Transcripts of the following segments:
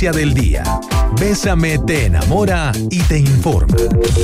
del día. Bésame te enamora y te informa.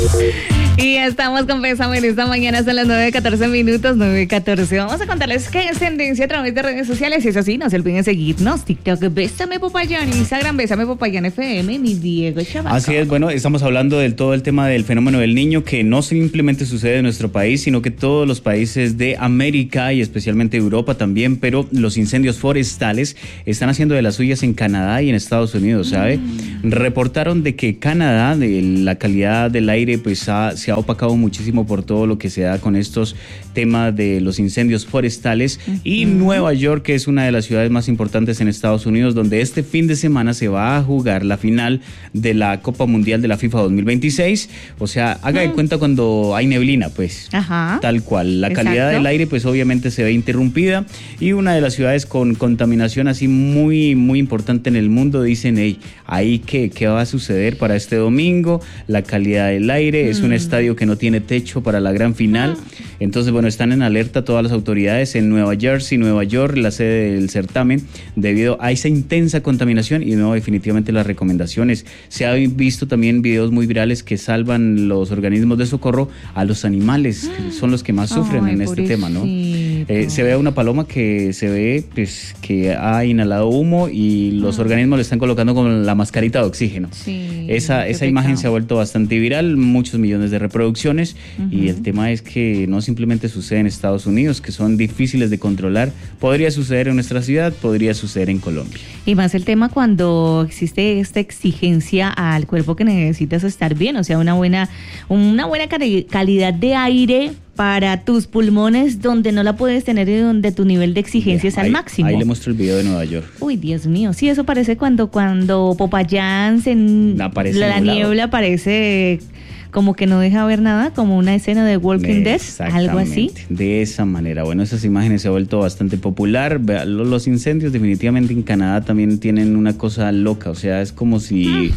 Y estamos con Bésame en esta mañana, son las 9:14 minutos, 9:14. Vamos a contarles qué es tendencia a través de redes sociales. Y eso sí, no se olviden seguirnos. TikTok, Bésame Popayán, Instagram, Bésame Popayán FM, mi Diego Chavaca. Así es, bueno, estamos hablando del todo el tema del fenómeno del niño, que no simplemente sucede en nuestro país, sino que todos los países de América y especialmente Europa también, pero los incendios forestales están haciendo de las suyas en Canadá y en Estados Unidos, ¿sabe? Reportaron de que Canadá, la calidad del aire, pues se ha opacado muchísimo por todo lo que se da con estos temas de los incendios forestales. Y Nueva York, que es una de las ciudades más importantes en Estados Unidos, donde este fin de semana se va a jugar la final de la Copa Mundial de la FIFA 2026. O sea, haga de cuenta cuando hay neblina, pues. Ajá. Tal cual. La calidad del aire, pues obviamente se ve interrumpida. Y una de las ciudades con contaminación así muy, muy importante en el mundo, dicen, hey, ahí ¿qué va a suceder para este domingo? La calidad del aire, es un estadio que no tiene techo para la gran final. Entonces, bueno, están en alerta todas las autoridades en Nueva Jersey, Nueva York, la sede del certamen, debido a esa intensa contaminación. Y no, definitivamente las recomendaciones. Se han visto también videos muy virales que salvan los organismos de socorro a los animales, que son los que más sufren en este tema, ¿no? Se ve a una paloma que se ve pues, que ha inhalado humo y los organismos le están colocando con la mascarita de oxígeno. Sí, esa imagen se ha vuelto bastante viral, muchos millones de reproducciones, y el tema es que no simplemente sucede en Estados Unidos, que son difíciles de controlar. Podría suceder en nuestra ciudad, podría suceder en Colombia. Y más el tema cuando existe esta exigencia al cuerpo que necesitas estar bien, o sea, una buena calidad de aire para tus pulmones, donde no la puedes tener y donde tu nivel de exigencia es al máximo. Ahí le muestro el video de Nueva York. Uy, Dios mío, sí, eso parece cuando Popayán la niebla aparece como que no deja ver nada, como una escena de Walking Dead, algo así. De esa manera. Bueno, esas imágenes se han vuelto bastante popular. Los incendios definitivamente en Canadá también tienen una cosa loca, o sea, es como si...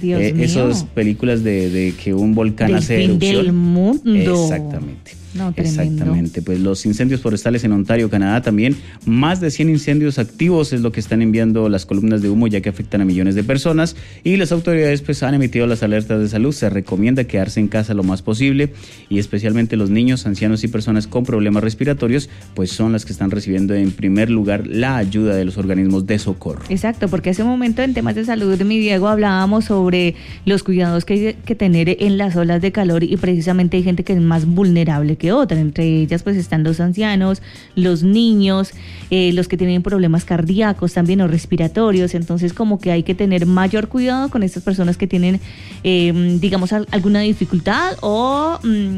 esas películas de que un volcán hace erupción. Del mundo. Exactamente. No, tremendo. Exactamente, pues los incendios forestales en Ontario, Canadá también, más de 100 incendios activos es lo que están enviando las columnas de humo, ya que afectan a millones de personas, y las autoridades pues han emitido las alertas de salud. Se recomienda quedarse en casa lo más posible, y especialmente los niños, ancianos y personas con problemas respiratorios, pues son las que están recibiendo en primer lugar la ayuda de los organismos de socorro. Exacto, porque hace un momento en temas de salud de mi Diego hablábamos sobre los cuidados que hay que tener en las olas de calor, y precisamente hay gente que es más vulnerable que otra. Entre ellas pues están los ancianos, los niños, los que tienen problemas cardíacos también o respiratorios. Entonces como que hay que tener mayor cuidado con estas personas que tienen digamos alguna dificultad o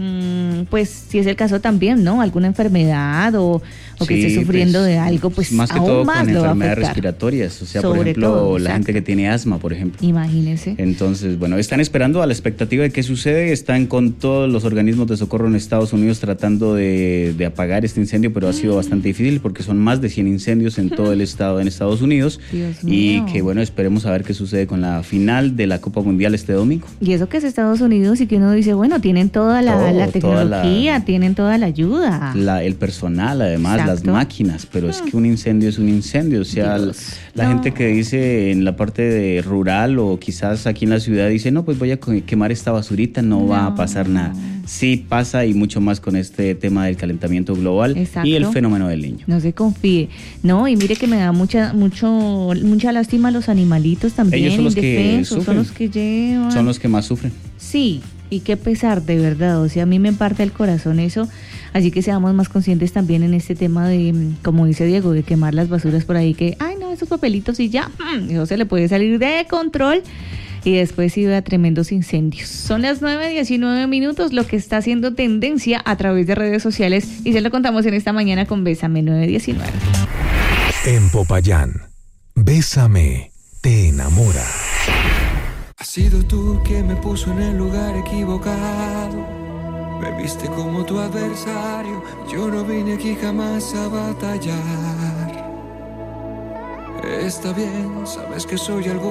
pues si es el caso también, ¿no? Alguna enfermedad o que esté sufriendo pues, de algo, pues más que aún todo más con lo va a enfermedades afectar. respiratorias, o sea, Sobre por ejemplo, todo, la gente que tiene asma, por ejemplo. Imagínese. Entonces, bueno, están esperando a la expectativa de qué sucede. Están con todos los organismos de socorro en Estados Unidos tratando de apagar este incendio, pero ha sido bastante difícil porque son más de 100 incendios en todo el estado en Estados Unidos. Dios y mío. que bueno, esperemos a ver qué sucede con la final de la Copa Mundial este domingo. Y eso que es Estados Unidos y que uno dice, bueno, tienen toda la tecnología, tienen toda la ayuda. El personal, además, Exacto. las máquinas, pero es que un incendio es un incendio, o sea, la gente que dice en la parte de rural o quizás aquí en la ciudad dice, no, pues voy a quemar esta basurita, no va a pasar nada. Sí pasa, y mucho más con este tema del calentamiento global. Exacto. Y el fenómeno del niño. No se confíe. No, y mire que me da mucha lástima a los animalitos también. Ellos son los que sufren. Son los que llevan. Son los que más sufren. Sí, y qué pesar, de verdad. O sea, a mí me parte el corazón eso. Así que seamos más conscientes también en este tema de, como dice Diego, de quemar las basuras por ahí, que, ay, no, esos papelitos y ya, eso se le puede salir de control. Y después iba a tremendos incendios. Son las 9:19 minutos, lo que está haciendo tendencia a través de redes sociales, y se lo contamos en esta mañana con Bésame 9:19. En Popayán, Bésame te enamora. Has sido tú quien me puso en el lugar equivocado. Me viste como tu adversario. Yo no vine aquí jamás a batallar. Está bien, sabes que soy algo